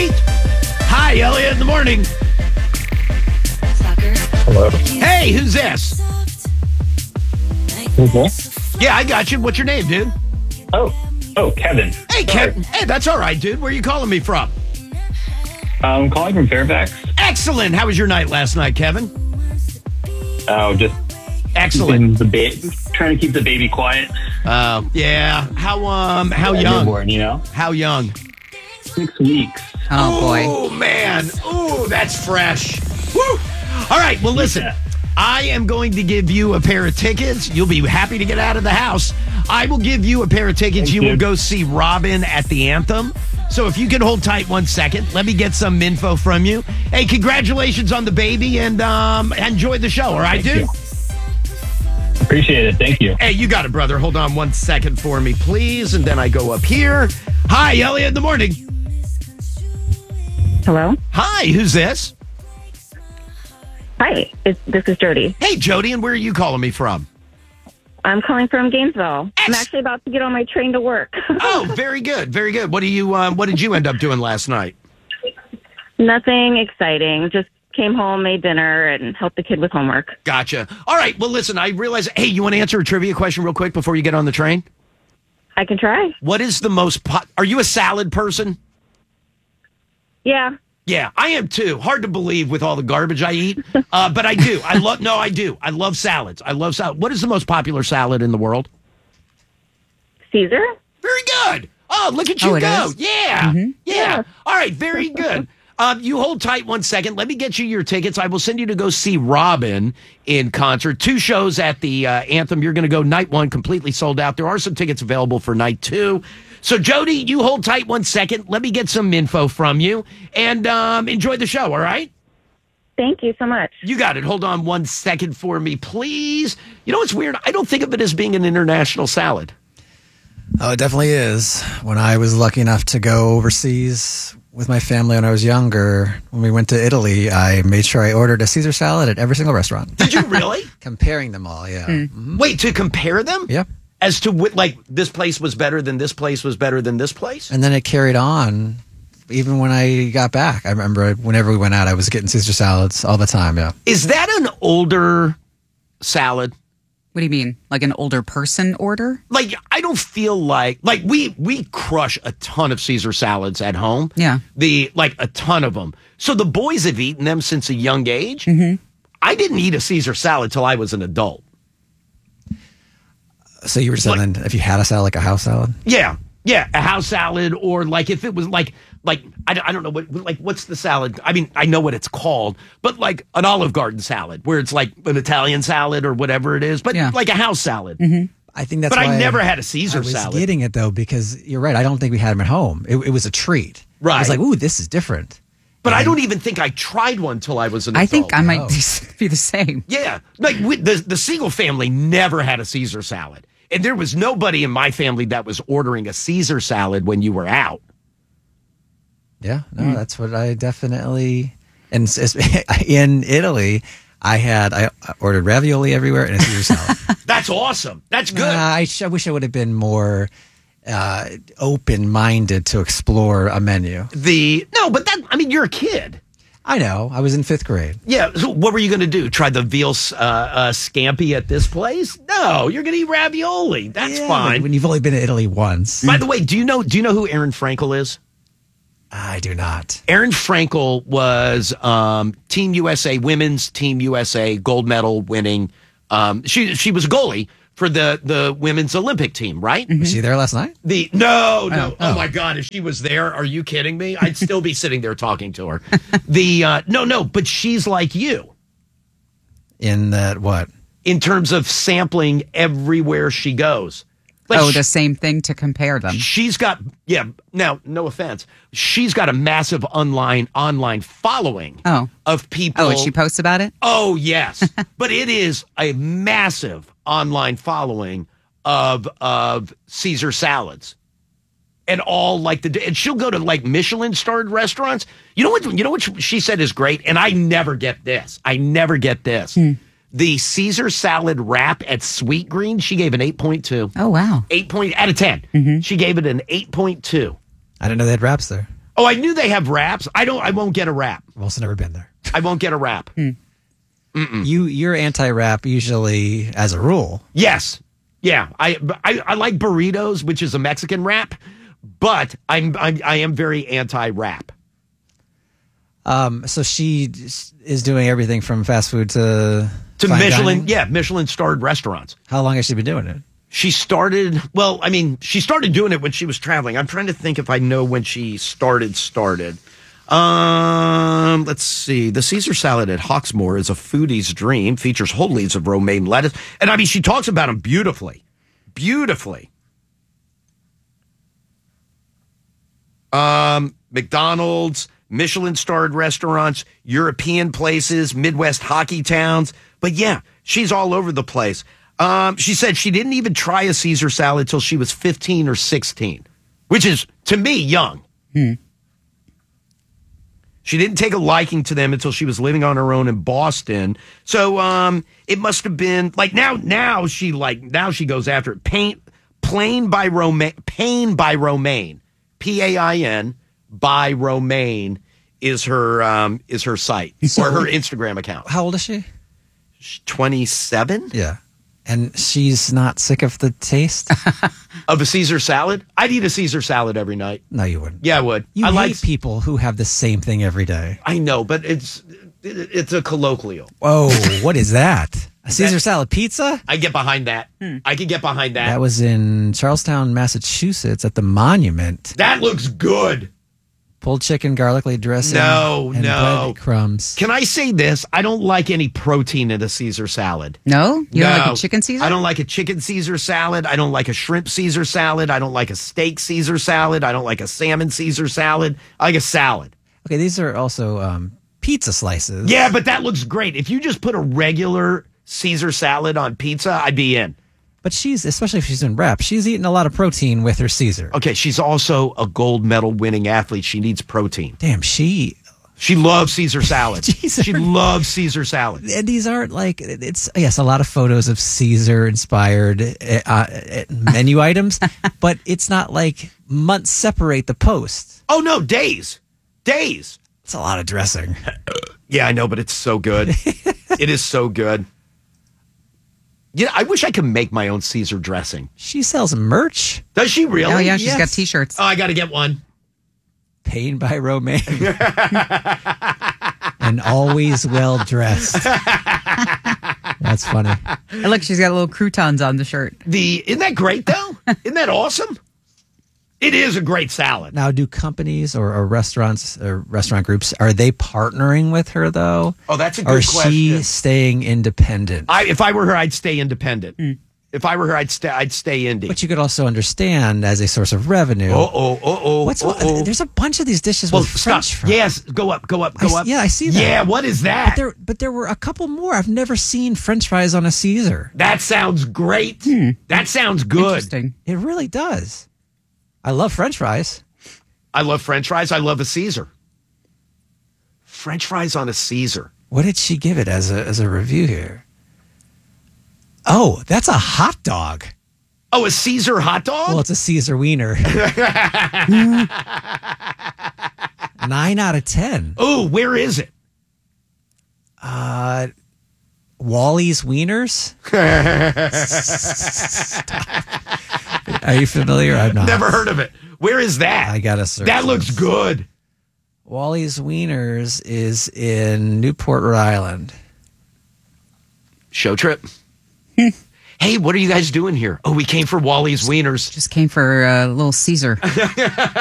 Ellie. Hi, Elliot in the morning. Hello. Hey, who's this? Okay. Yeah, I got you. What's your name, dude? Oh, Kevin. Hey, Kevin. Hey, that's all right, dude. Where are you calling me from? I'm calling from Fairfax. Excellent. How was your night last night, Kevin? Oh, just Excellent. trying to keep the baby quiet. Yeah. How young? Newborn, you know, How young? 6 weeks. Oh, boy. Oh, man. Oh, that's fresh. Woo! All right. Well, listen. Yeah. I am going to give you a pair of tickets. You'll be happy to get out of the house. I will give you a pair of tickets. Thank You you. will go see Robin at the Anthem. So if you can hold tight 1 second, let me get some info from you. Hey, congratulations on the baby, and enjoy the show. All right, Thank dude? you. Appreciate it. Thank you. Hey, you got it, brother. Hold on 1 second for me, please. And then I go up here. Hi, Elliot in the morning. Hello. Hi, who's this? Hi. This is Jody. Hey, Jody, and where are you calling me from? I'm calling from Gainesville. I'm actually about to get on my train to work. Oh, very good, very good. What did you end up doing last night? Nothing exciting. Just came home, made dinner, and helped the kid with homework. Gotcha. All right. Well, listen, I realize. Hey, you want to answer a trivia question real quick before you get on the train? I can try. What is the most? Are you a salad person? Yeah. Yeah, I am too. Hard to believe with all the garbage I eat, but I do. I do. I love salads. I love salad. What is the most popular salad in the world? Caesar? Very good. Oh, look at you it go. is? Yeah. Yeah. All right. Very good. You hold tight 1 second. Let me get you your tickets. I will send you to go see Robin in concert. 2 shows at the Anthem. You're going to go night 1, completely sold out. There are some tickets available for night 2. So, Jody, you hold tight 1 second. Let me get some info from you and enjoy the show, all right? Thank you so much. You got it. Hold on 1 second for me, please. You know what's weird? I don't think of it as being an international salad. Oh, it definitely is. When I was lucky enough to go overseas with my family when I was younger, when we went to Italy, I made sure I ordered a Caesar salad at every single restaurant. Did you really? Comparing them all, yeah. Mhm. Wait, to compare them? Yep. As to what, like, this place was better than this place was better than this place? And then it carried on even when I got back. I remember whenever we went out, I was getting Caesar salads all the time, yeah. Is that an older salad? What do you mean? Like an older person order? Like, I don't feel like we crush a ton of Caesar salads at home. Yeah. A ton of them. So the boys have eaten them since a young age. Mm-hmm. I didn't eat a Caesar salad till I was an adult. So you were saying if you had a salad, like a house salad? Yeah. Yeah, a house salad, or like if it was like I don't know what's the salad? I mean, I know what it's called, but like an Olive Garden salad, where it's like an Italian salad or whatever it is, but like a house salad. Mm-hmm. I think that's But why I never had a Caesar salad. I was getting it though, because you're right. I don't think we had them at home. It was a treat. Right. I was like, ooh, this is different. But I don't even think I tried one till I was an adult. I think I might be the same. Yeah, like the Siegel family never had a Caesar salad. And there was nobody in my family that was ordering a Caesar salad when you were out. Yeah, no, that's what I definitely. And in Italy, I ordered ravioli everywhere and a Caesar salad. That's awesome. That's good. I wish I would have been more open-minded to explore a menu. You're a kid. I know. I was in 5th grade. Yeah. So what were you going to do? Try the veal scampi at this place? No, you're going to eat ravioli. That's fine. When you've only been to Italy once. By the way, do you know who Aaron Frankel is? I do not. Aaron Frankel was Team USA, women's Team USA gold medal winning. She was a goalie for the women's Olympic team, right? Was she there last night? No. Oh my God, if she was there, are you kidding me? I'd still be sitting there talking to her. But she's like you. In that what? In terms of sampling everywhere she goes. The same thing to compare them. She's got, now, no offense, she's got a massive online following of people. Oh, and she posts about it? Oh, yes. But it is a massive online following of Caesar salads. And all and she'll go to like Michelin starred restaurants. You know what she said is great? And I never get this. The Caesar salad wrap at Sweet Green, she gave an 8.2. Oh, wow. 8 out of 10. Mm-hmm. She gave it an 8.2. I didn't know they had wraps there. Oh, I knew they have wraps. I won't get a wrap. I've also never been there. I won't get a wrap. You're anti-wrap usually as a rule. Yes. Yeah. I like burritos, which is a Mexican wrap, but I am very anti-wrap. So she is doing everything from fast food to fine Michelin. dining? Yeah, Michelin starred restaurants. How long has she been doing it? She started doing it when she was traveling. I'm trying to think if I know when she started. Let's see. The Caesar salad at Hawksmoor is a foodie's dream, features whole leaves of romaine lettuce. And I mean, she talks about them beautifully. Beautifully. McDonald's, Michelin-starred restaurants, European places, Midwest hockey towns. But yeah, she's all over the place. She said she didn't even try a Caesar salad till she was 15 or 16, which is, to me, young. She didn't take a liking to them until she was living on her own in Boston. So it must have been like now she goes after it. Pain by Romaine, PAIN by Romaine is her site or her Instagram account. How old is she? 27? Yeah. And she's not sick of the taste? Of a Caesar salad? I'd eat a Caesar salad every night. No, you wouldn't. Yeah, I would. You I hate like people who have the same thing every day. I know, but it's a colloquial. Whoa, what is that? A Caesar salad pizza? I get behind that. I could get behind that. That was in Charlestown, Massachusetts at the Monument. That looks good. Pulled chicken, garlic dressing. No. Breadcrumbs. Can I say this? I don't like any protein in a Caesar salad. No? You don't No. like a chicken Caesar? I don't like a chicken Caesar salad. I don't like a shrimp Caesar salad. I don't like a steak Caesar salad. I don't like a salmon Caesar salad. I like a salad. Okay, these are also pizza slices. Yeah, but that looks great. If you just put a regular Caesar salad on pizza, I'd be in. But especially if she's doing rep, she's eating a lot of protein with her Caesar. Okay, she's also a gold medal winning athlete. She needs protein. Damn, she loves Caesar salad. Jesus. She loves Caesar salad. And these aren't like, it's, yes, a lot of photos of Caesar inspired menu items, but it's not like months separate the posts. Oh, no, days. Days. It's a lot of dressing. Yeah, I know, but it's so good. It is so good. Yeah, I wish I could make my own Caesar dressing. She sells merch. Does she really? Oh, yeah, she's Yes. got T-shirts. Oh, I got to get one. Pain by Romaine. And always well dressed. That's funny. And look, she's got little croutons on the shirt. Isn't that great, though? Isn't that awesome? It is a great salad. Now, do companies or restaurants or restaurant groups, are they partnering with her, though? Oh, that's a Or good is question. she staying independent? If I were her, I'd stay independent. If I were her, I'd stay indie. But you could also understand as a source of revenue. There's a bunch of these dishes with French fries. Yes, go up. Yeah, I see that. Yeah, what is that? But there were a couple more. I've never seen French fries on a Caesar. That sounds great. That sounds good. Interesting. It really does. I love French fries. I love French fries. I love a Caesar. French fries on a Caesar. What did she give it as a review here? Oh, that's a hot dog. Oh, a Caesar hot dog? Well, it's a Caesar wiener. 9 out of 10. Oh, where is it? Wally's Wieners. Are you familiar? I'm not. Never heard of it. Where is that? I gotta search. That looks this. good. Wally's Wieners is in Newport, Rhode Island. Show trip. Hey, what are you guys doing here? Oh, we came for Wally's Wieners. Just came for a little Caesar.